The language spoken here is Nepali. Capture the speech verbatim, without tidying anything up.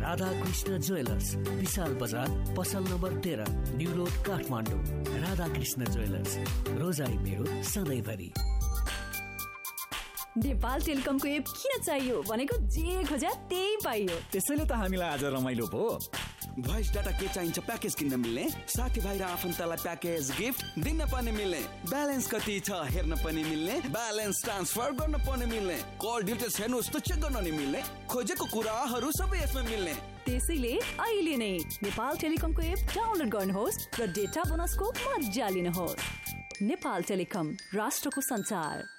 राधा कृष्ण ज्वेलर्स, विशाल बजार, पसल नम्बर तेह्र, new road, Kathmandu. Radha Krishna jewellers, रोजाई मेरो सधैँभरि। नेपाल टेलिकमको एप किन चाहियो भनेको जे खोज्या त्यही पाइयो। त्यसैले त हामीलाई आज रमाइलो भो। भोइस डाटा के चाहिन्छ प्याकेज किन्न मिल्ने, साथीभाइ र आफन्तलाई प्याकेज गिफ्ट दिन पनि मिल्ने, ब्यालेन्स कति छ हेर्न पनि मिल्ने, ब्यालेन्स ट्रान्सफर गर्न पनि मिल्ने, कल डिटेल्स हेर्नुहोस् त चेक गर्न नि मिल्ने, खोजेको कुराहरू सबै यसमा मिल्ने। त्यसैले अहिले नै नेपाल टेलिकमको एप डाउनलोड गर्नुहोस् र डेटा बोनसको मजा लिनुहोस्। नेपाल टेलिकम, राष्ट्रको सञ्चार।